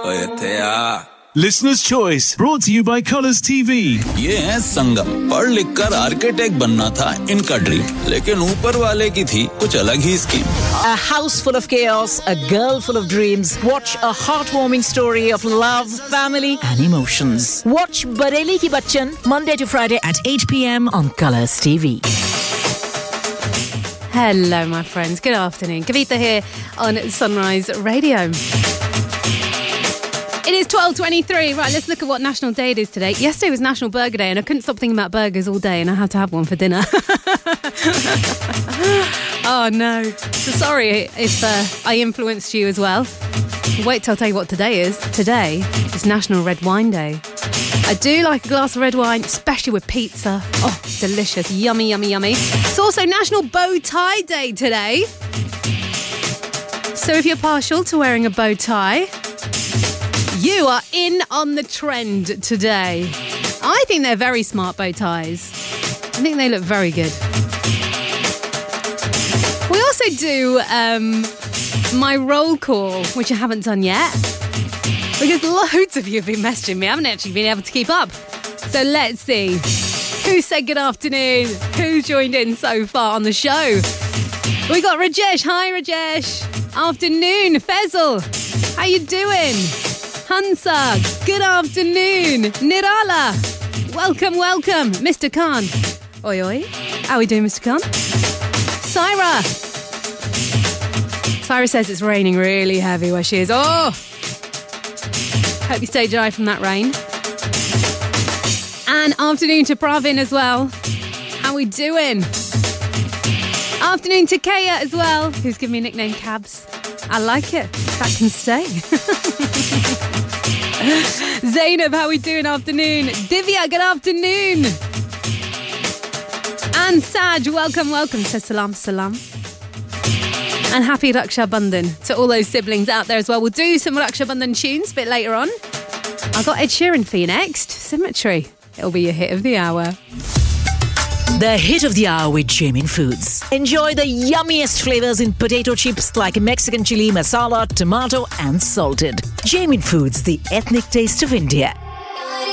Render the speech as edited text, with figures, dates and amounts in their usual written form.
Listener's Choice, brought to you by Colours TV. ये है संगम, पढ़ लिख कर आर्किटेक्ट बनना था इनका ड्रीम, लेकिन ऊपर वाले की थी कुछ अलग ही scheme. A house full of chaos, a girl full of dreams. Watch a heartwarming story of love, family and emotions. Watch Bareli Ki Bachchan, Monday to Friday at 8 p.m. on Colours TV. Hello, my friends. Good afternoon. Kavita here on Sunrise Radio. It is 12:23. Right, let's look at what National Day it is today. Yesterday was National Burger Day, and I couldn't stop thinking about burgers all day, and I had to have one for dinner. Oh, no. So sorry if I influenced you as well. Wait till I tell you what today is. Today is National Red Wine Day. I do like a glass of red wine, especially with pizza. Oh, delicious. Yummy, yummy, yummy. It's also National Bow Tie Day today. So if you're partial to wearing a bow tie, you are in on the trend today. I think they're very smart bow ties. I think they look very good. We also do my roll call, which I haven't done yet, because loads of you have been messaging me. I haven't actually been able to keep up. So let's see. Who said good afternoon? Who's joined in so far on the show? We got Rajesh. Hi, Rajesh. Afternoon. Faisal. How you doing? Hansa, good afternoon. Nirala, welcome, welcome. Mr. Khan, oi, oi. How are we doing, Mr. Khan? Syra says it's raining really heavy where she is. Oh, hope you stay dry from that rain. And afternoon to Pravin as well. How are we doing? Afternoon to Kaya as well, who's given me a nickname Cabs. I like it. That can stay. Zainab, how are we doing? Afternoon. Divya, good afternoon. And Saj, welcome, welcome. Says salam, salam. And happy Raksha Bandhan to all those siblings out there as well. We'll do some Raksha Bandhan tunes a bit later on. I've got Ed Sheeran for you next. Symmetry. It'll be your hit of the hour. The hit of the hour with Jamin Foods. Enjoy the yummiest flavors in potato chips like Mexican chili, masala, tomato and salted. Jamin Foods, the ethnic taste of India.